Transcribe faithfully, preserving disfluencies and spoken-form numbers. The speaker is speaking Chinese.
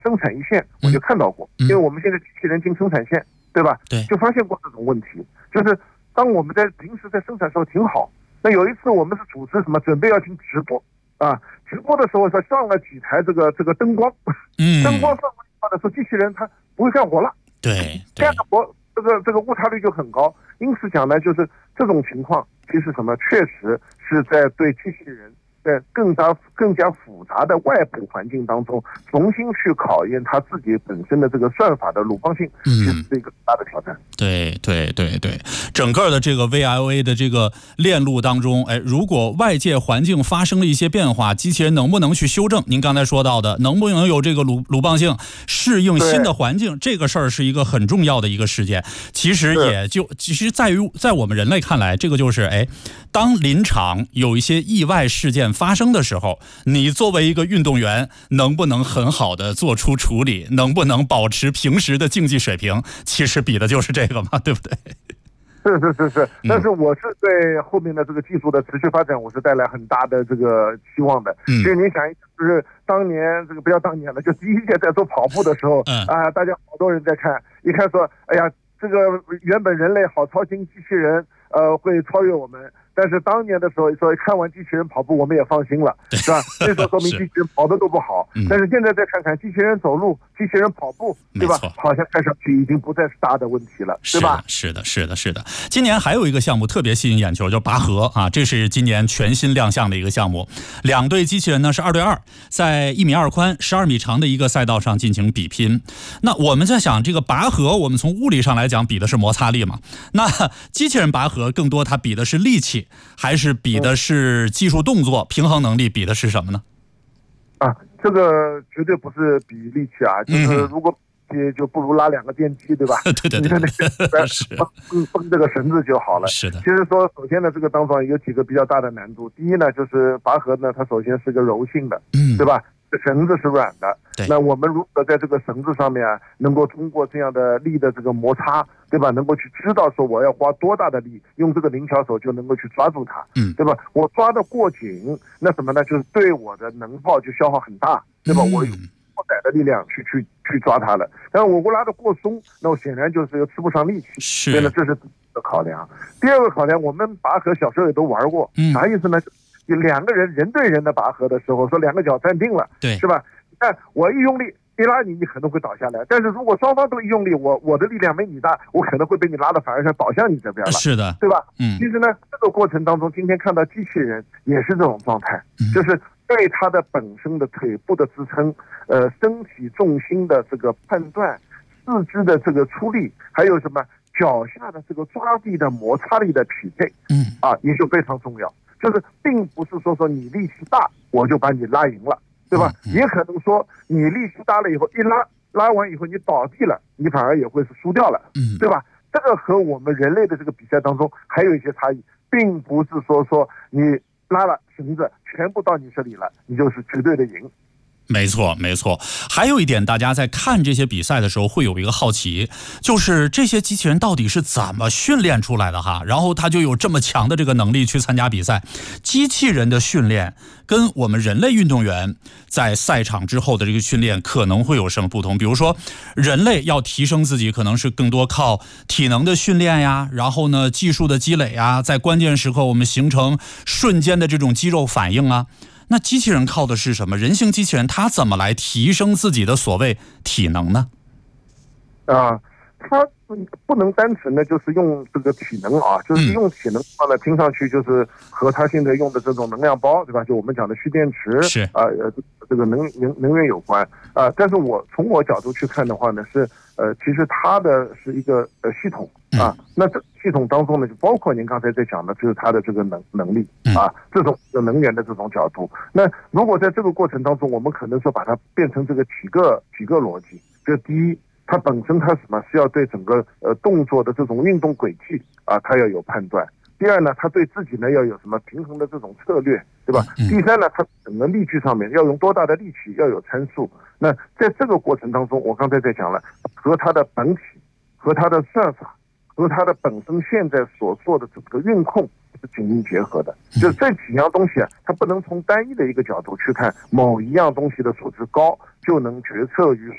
生产一线我就看到过， 嗯、 因为我们现在机器人进生产线，对吧？ 对， 就发现过这种问题，就是当我们在平时在生产的时候挺好，那有一次我们是主持什么，准备要进直播啊，直播的时候说上了几台这个这个灯光， 嗯， 灯光上的时候，机器人它不会干活了， 对， 这样的活这个这个误差率就很高。因此讲呢，就是这种情况，其实什么，确实是在对机器人在更加更加复杂的外部环境当中，重新去考验它自己本身的这个算法的鲁棒性，其实是一个大的挑战。 对对对对，整个的这个 V L A 的这个链路当中，哎，如果外界环境发生了一些变化，机器人能不能去修正？您刚才说到的，能不能有这个鲁鲁棒性适应新的环境，这个事儿是一个很重要的一个事件。其实也就其实在于在我们人类看来，这个就是哎，当临场有一些意外事件发生的时候，你作为一个运动员，能不能很好的做出处理，能不能保持平时的竞技水平，其实比的就是这个嘛，对不对？ 是是是是，但是我是对后面的这个技术的持续发展，我是带来很大的这个期望的。嗯，所以你想，就是当年这个不要当年了，就第一届在做跑步的时候，嗯啊，大家好多人在看，一看说，哎呀，这个原本人类好操心，机器人呃会超越我们。但是当年的时候，说看完机器人跑步，我们也放心了，是吧？那时候说明机器人跑的都不好。嗯、但是现在再看看机器人走路、机器人跑步，对吧？好像看上去已经不再是大的问题了，对吧？ 是的，是的，是的。今年还有一个项目特别吸引眼球，就是拔河啊，这是今年全新亮相的一个项目。两队机器人呢是二对二，在一米二宽、十二米长的一个赛道上进行比拼。那我们在想，这个拔河，我们从物理上来讲比的是摩擦力嘛？那机器人拔河更多它比的是力气。还是比的是技术动作、平衡能力，比的是什么呢？ 啊，这个绝对不是比力气啊，就是如果比就不如拉两个电梯，对吧？ 对对对， 绷绷这个绳子就好了。 是的。 其实说，首先呢，这个当中有几个比较大的难度。第一呢，就是拔河呢，它首先是个柔性的，嗯，对吧？绳子是软的，那我们如何在这个绳子上面啊，能够通过这样的力的这个摩擦，对吧？能够去知道说我要花多大的力，用这个灵巧手就能够去抓住它，嗯，对吧？我抓得过紧，那什么呢？就是对我的能耗就消耗很大，对吧？我用过载的力量去去去抓它了。但是我拉得过松，那我显然就是又吃不上力气， 是， 所以呢，这是第一个考量。第二个考量，我们拔河小时候也都玩过，嗯、啥意思呢？就两个人人对人的拔河的时候，说两个脚站定了， 对， 是吧？但我一用力一拉你，你可能会倒下来。但是如果双方都一用力，我我的力量没你大，我可能会被你拉的反而像倒向你这边了。 是的， 对吧？ 嗯。 其实呢，这个过程当中，今天看到机器人也是这种状态，嗯、就是对它的本身的腿部的支撑，呃，身体重心的这个判断，四肢的这个出力，还有什么脚下的这个抓地的摩擦力的匹配，嗯，啊，也就非常重要。就是并不是说说你力气大我就把你拉赢了，对吧？嗯、也可能说你力气大了以后一拉拉完以后你倒地了，你反而也会是输掉了，嗯，对吧？这个和我们人类的这个比赛当中还有一些差异，并不是说说你拉了绳子全部到你这里了，你就是绝对的赢。 没错，没错。还有一点，大家在看这些比赛的时候会有一个好奇，就是这些机器人到底是怎么训练出来的哈？然后他就有这么强的这个能力去参加比赛。机器人的训练跟我们人类运动员在赛场之后的这个训练可能会有什么不同？比如说，人类要提升自己，可能是更多靠体能的训练呀，然后呢，技术的积累啊，在关键时刻我们形成瞬间的这种肌肉反应啊。那机器人靠的是什么？人形机器人它怎么来提升自己的所谓体能呢？ 啊，它不能单纯的就是用这个体能啊，就是用体能的话呢，听上去就是和它现在用的这种能量包，对吧？就我们讲的蓄电池， 是啊，呃，这个能能能源有关啊。但是我从我角度去看的话呢，是呃，其实它的是一个呃系统啊。那这系统当中呢，就包括您刚才在讲的，就是它的这个能能力啊，这种能源的这种角度。那如果在这个过程当中，我们可能说把它变成这个几个几个逻辑，就第一。它本身它什么是要对整个呃动作的这种运动轨迹啊，它要有判断。第二呢，它对自己呢要有什么平衡的这种策略，对吧？嗯、第三呢，它整个力矩上面要用多大的力气，要有参数。那在这个过程当中，我刚才在讲了，和它的本体、和它的算法、和它的本身现在所做的整个运控是紧密结合的。就这几样东西啊，它不能从单一的一个角度去看某一样东西的素质高就能决策于